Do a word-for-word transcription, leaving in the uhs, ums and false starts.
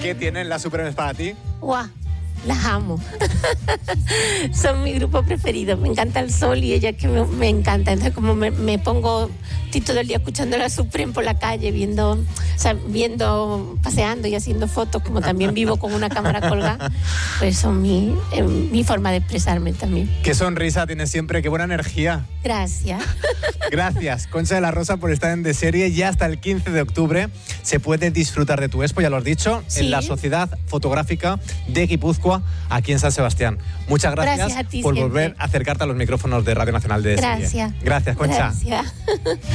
¿Qué tienen las Supremes para ti? ¡Guau! Las amo. Son mi grupo preferido. Me encanta el sol y ella que me, me encanta. Entonces, como me, me pongo estoy todo el día escuchando a la Supreme por la calle, viendo, o sea, viendo, paseando y haciendo fotos, como también vivo con una cámara colgada, pues son mi, eh, mi forma de expresarme también. Qué sonrisa tienes siempre, qué buena energía. Gracias. Gracias, Concha de la Rosa, por estar en De Serie. Y hasta el quince de octubre se puede disfrutar de tu expo, ya lo has dicho, sí, en la Sociedad Fotográfica de Guipúzcoa, aquí en San Sebastián. Muchas gracias, gracias a ti por siempre. volver a acercarte a los micrófonos de Radio Nacional de De Serie. Gracias. Gracias, Concha. Gracias.